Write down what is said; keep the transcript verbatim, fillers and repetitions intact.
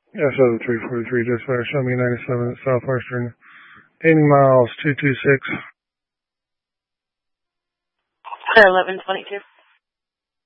Yeah, seven three forty-three, dispatch, show me ninety-seven at Southwestern, eighty miles, two two six. eleven twenty-two.